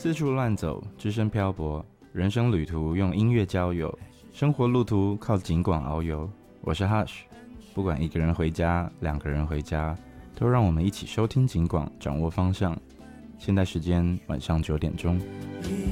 四处乱走，只身漂泊，人生旅途用音乐交友，生活路途靠景广遨游。我是 Hush， 不管一个人回家，两个人回家，都让我们一起收听景广，掌握方向。现在时间晚上9点钟。